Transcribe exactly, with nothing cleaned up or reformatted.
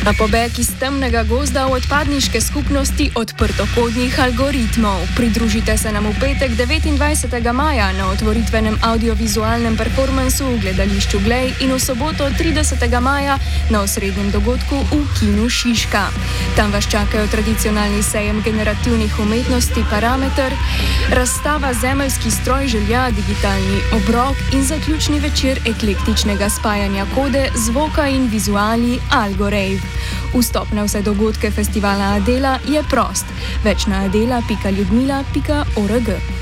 Na pobeg iz temnega gozda v odpadniške skupnosti odprtokodnih algoritmov. Pridružite se nam v petek devetindvajsetega maja na otvoritvenem audiovizualnem performansu v gledališču Glej in v soboto tridesetega maja na osrednjem dogodku v Kinu Šiška. Tam vas čakajo tradicionalni sejem generativnih umetnosti Parameter, razstava Zemeljski stroj želja, digitalni obrok in zaključni večer eklektičnega spajanja kode, zvoka in vizuali Algorave. Vstop na vse dogodke festivala Adela je prost. Več na adela pika ljudmila pika org.